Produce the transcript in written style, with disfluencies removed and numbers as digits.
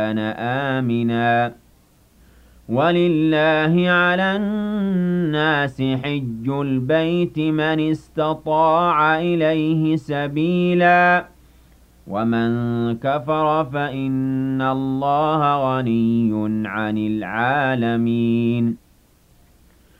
كان آمنا ولله على الناس حج البيت من استطاع إليه سبيلا ومن كفر فإن الله غني عن العالمين